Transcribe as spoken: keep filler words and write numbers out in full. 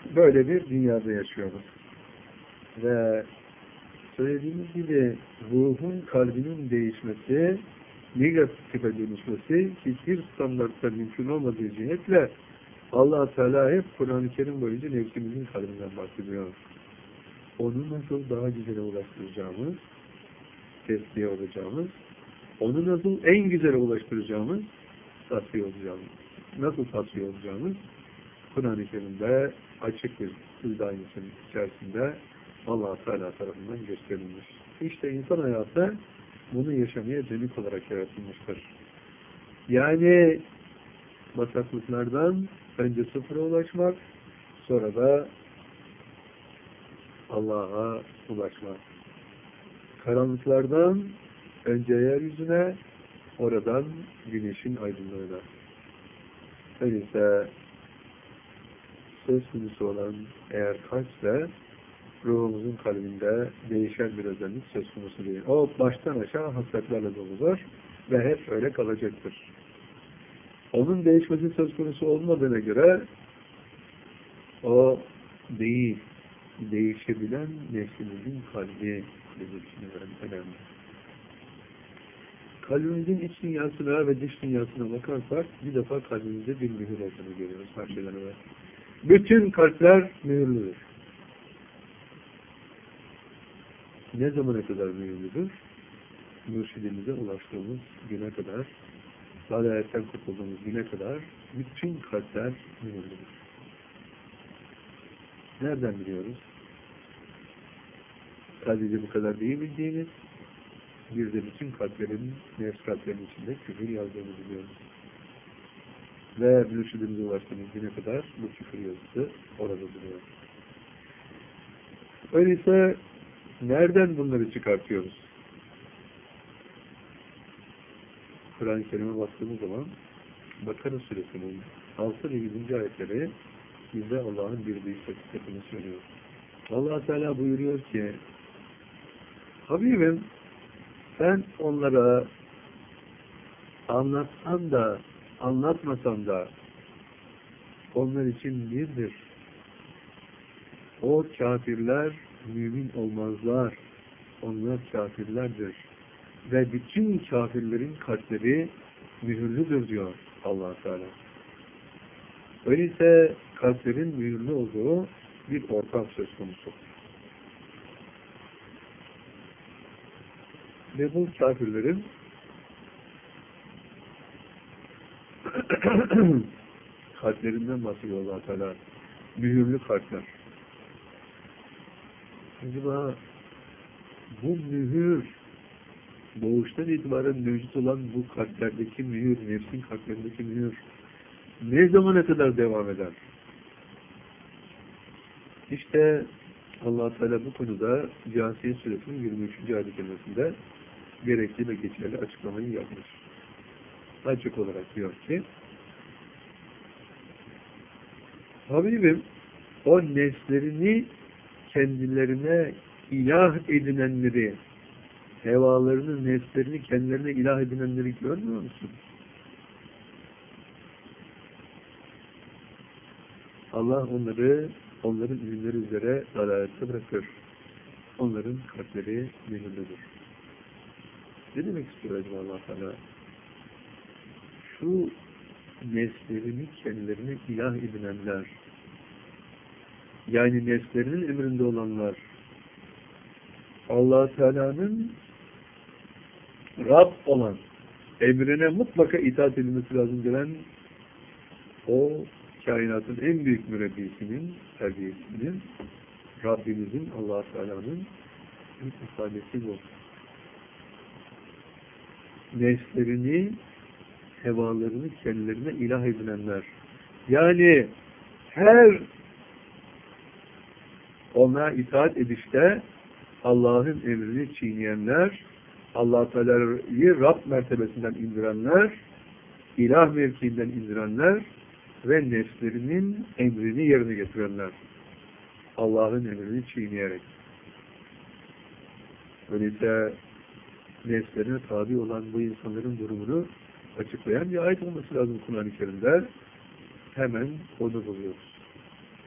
böyle bir dünyada yaşıyoruz. Ve söylediğimiz gibi ruhun, kalbinin değişmesi, negatife dönüşmesi hiçbir standartta mümkün olmadığı cihetle Allah Teala hep Kur'an-ı Kerim boyunca nefsimizin kalbinden bahsediyor. Onu nasıl daha güzele ulaştıracağımız, tesbihe olacağımız, onu nasıl en güzele ulaştıracağımız, tasfiye olacağımız, nasıl tasfiye olacağımız Kur'an-ı Kerim'de açık bir söz aynısının içerisinde Allah Teala tarafından gösterilmiş. İşte insan hayatı bunu yaşamaya dönük olarak yaratılmıştır. Yani bataklıklardan önce sıfıra ulaşmak, sonra da Allah'a ulaşmak. Karanlıklardan önce yeryüzüne, oradan güneşin aydınlığına. Öyleyse söz konusu olan eğer kalpse ruhumuzun kalbinde değişen bir özellik söz konusu değil. O baştan aşağı hasretlerle doludur ve hep öyle kalacaktır. Onun değişmesi söz konusu olmadığına göre o değil, değişebilen nefsimizin kalbi bizim için önemli. Kalbimizin iç dünyasına ve dış dünyasına bakarsak bir defa kalbimizde bir mühür olduğunu görüyoruz her şeyden evvel. Bütün kalpler mühürlüdür. Ne zamana kadar mühürlüdür? Mürşidimize ulaştığımız güne kadar, dalayetten kurtulduğumuz güne kadar bütün kalpler mühürlüdür. Nereden biliyoruz? Sadece bu kadar değil bildiğimiz, bir de bütün kalplerin, nefs kalplerinin içinde küfür yazdığını biliyoruz. Ve mürşidimize ulaştığımız güne kadar bu küfür yazısı orada duruyor. Öyleyse nereden bunları çıkartıyoruz? Kur'an-ı Kerim'e baktığımız zaman Bakara Suresinin altı ve yedinci ayetleri bize Allah'ın bir büyük hakikatini söylüyor. Allah Teala buyuruyor ki Habibim sen onlara anlatsan da anlatmasan da onlar için birdir. O kafirler mümin olmazlar. Onlar kafirlerdir. Ve bütün kafirlerin kalpleri mühürlüdür diyor Allah Teala. Öyleyse kalplerin mühürlü olduğu bir ortam söz konusu. Ve bu kafirlerin kalplerinden bahsediyor Allah Teala. Mühürlü kalpler. Acaba bu mühür doğuştan itibaren mevcut olan bu kalplerdeki mühür, nefsin kalplerindeki mühür ne zamana kadar devam eder? İşte Allah Teala bu konuda Câsiye Suresinin yirmi üçüncü ayet-i kerimesinde gerekli ve geçerli açıklamayı yapmış. Açık olarak diyor ki Habibim o nefslerini kendilerine ilah edinenleri, hevalarını, nefslerini kendilerine ilah edinenleri görmüyor musun? Allah onları, onların ürünleri üzere dalalette bırakır. Onların kalpleri mühürlüdür. Ne demek istiyor acaba Allah Teala? Şu nefslerini kendilerine ilah edinenler, yani nefslerinin emrinde olanlar, Allah Teala'nın Rab olan, emrine mutlaka itaat edilmesi lazım gelen o kainatın en büyük mürebbisinin, terbiyesinin, Rabbimizin, Allah Teala'nın bir ifadesi bu. Nefslerini, hevalarını kendilerine ilah edinenler. Yani her ona itaat edişte Allah'ın emrini çiğneyenler, Allah Teala'yı Rab mertebesinden indirenler, ilah mevkiinden indirenler ve nefslerinin emrini yerine getirenler. Allah'ın emrini çiğneyerek. Öyleyse nefslerine tabi olan bu insanların durumunu açıklayan bir ayet olması lazım Kur'an-ı Kerim'de. Hemen onu buluyoruz.